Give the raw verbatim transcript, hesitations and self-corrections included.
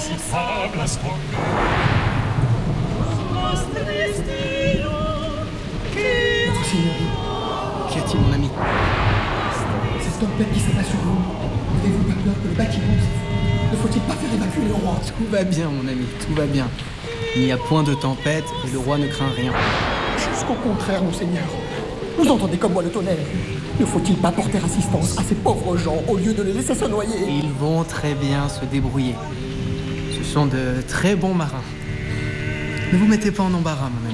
Qu'y a-t-il, mon ami? Cette tempête qui s'abat sur nous. N'avez-vous pas peur que le bâtiment s'effondre? Ne faut-il pas faire évacuer le roi? Tout va bien, mon ami, tout va bien. Il n'y a point de tempête et le roi ne craint rien. Jusqu'au contraire, monseigneur. Vous entendez comme moi le tonnerre. Ne faut-il pas porter assistance à ces pauvres gens au lieu de les laisser se noyer? Ils vont très bien se débrouiller. Ce sont de très bons marins. Ne vous mettez pas en embarras, mon ami.